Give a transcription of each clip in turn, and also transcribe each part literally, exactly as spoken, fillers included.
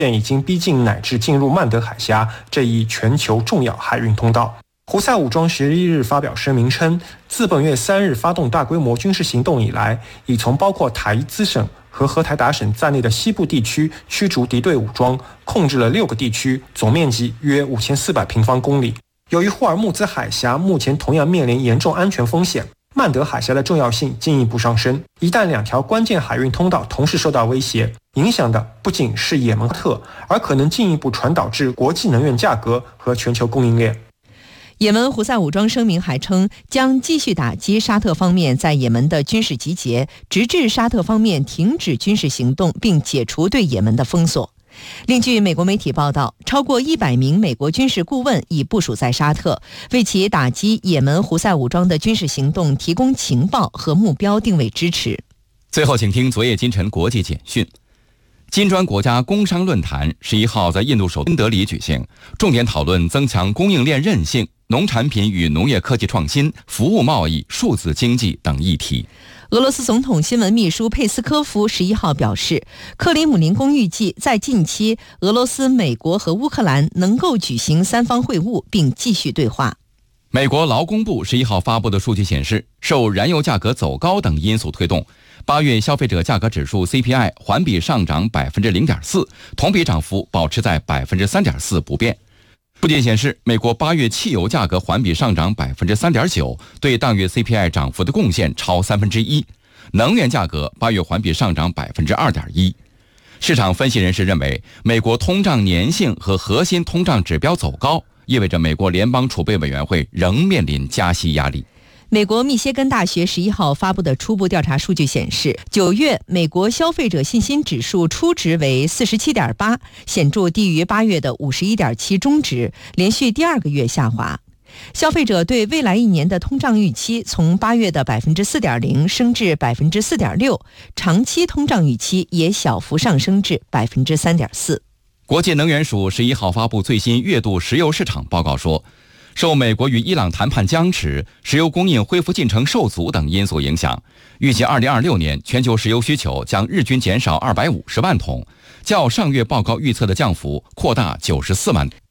现已经逼近乃至进入曼德海峡这一全球重要海运通道。胡塞武装十一日发表声明称，自本月三日发动大规模军事行动以来，已从包括台资省和荷台达省在内的西部地区驱逐敌对武装，控制了六个地区，总面积约五千四百平方公里。由于霍尔木兹海峡目前同样面临严重安全风险，曼德海峡的重要性进一步上升。一旦两条关键海运通道同时受到威胁，影响的不仅是也门特，而可能进一步传导至国际能源价格和全球供应链。 也门胡塞武装声明还称，将继续打击沙特方面在也门的军事集结，直至沙特方面停止军事行动并解除对也门的封锁。另据美国媒体报道，超过一百名美国军事顾问已部署在沙特，为其打击也门胡塞武装的军事行动提供情报和目标定位支持。 最后请听昨夜今晨国际简讯。金砖国家工商论坛十一号在印度首都新德里举行，重点讨论增强供应链韧性、农产品与农业科技创新、服务贸易、数字经济等议题。 俄罗斯总统新闻秘书佩斯科夫十一号表示，克里姆林宫预计在近期，俄罗斯、美国和乌克兰能够举行三方会晤并继续对话。 美国劳工部十一号发布的数据显示，受燃油价格走高等因素推动，八月消费者价格指数 C P I 环比上涨 百分之零点四， 同比涨幅保持在 百分之三点四 不变。数据显示，美国八月汽油价格环比上涨 百分之三点九， 对当月 C P I 涨幅的贡献超三分之一。能源价格八月环比上涨 百分之二点一。市场分析人士认为，美国通胀粘性和核心通胀指标走高，意味着美国联邦储备委员会仍面临加息压力。 美国密歇根大学十一号发布的初步调查数据显示，九月美国消费者信心指数初值为 四十七点八， 显著低于八月的 五十一点七 中值，连续第二个月下滑。消费者对未来一年的通胀预期从八月的 百分之四点零 升至 百分之四点六， 长期通胀预期也小幅上升至 百分之三点四。 国际能源署十一号发布最新月度石油市场报告说，受美国与伊朗谈判僵持、石油供应恢复进程受阻等因素影响，预计二零二六年全球石油需求将日均减少二百五十万桶，较上月报告预测的降幅扩大九十四万桶。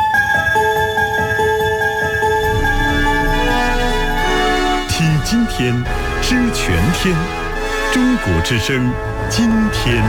听今天，知全天，中国之声，今天。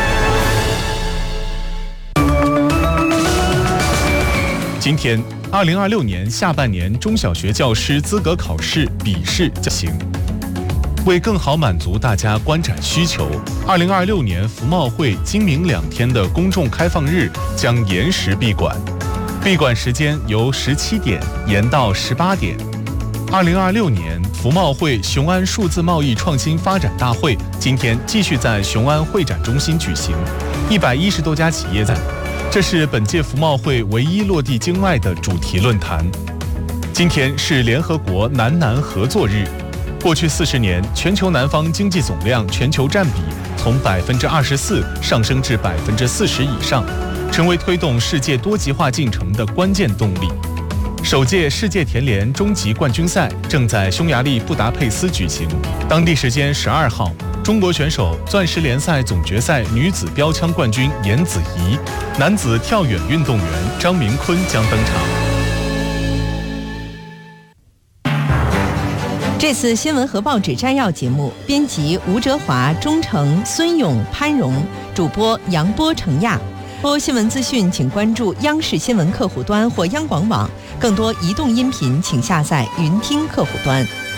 今天，二零二六年下半年中小学教师资格考试笔试进行。为更好满足大家观展需求，二零二六年服贸会今明两天的公众开放日将延时闭馆，闭馆时间由十七点延到十八点。二零二六年服贸会雄安数字贸易创新发展大会今天继续在雄安会展中心举行，一百一十多家企业在。这是本届服贸会唯一落地境外的主题论坛。今天是联合国南南合作日。过去四十年，全球南方经济总量全球占比从百分之二十四上升至百分之四十以上，成为推动世界多极化进程的关键动力。首届世界田联终极冠军赛正在匈牙利布达佩斯举行，当地时间十二号，中国选手钻石联赛总决赛女子标枪冠军严子怡、男子跳远运动员张明坤将登场。 这次新闻和报纸摘要节目，编辑吴哲华、钟诚、孙勇、潘荣，主播杨波、程亚。播新闻资讯，请关注央视新闻客户端或央广网。更多移动音频，请下载云听客户端。